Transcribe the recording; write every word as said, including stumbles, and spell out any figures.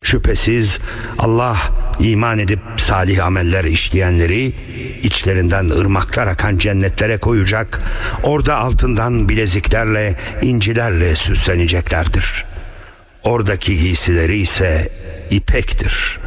Şüphesiz Allah iman edip salih ameller işleyenleri içlerinden ırmaklar akan cennetlere koyacak, orada altından bileziklerle, incilerle süsleneceklerdir. Oradaki giysileri ise ipektir.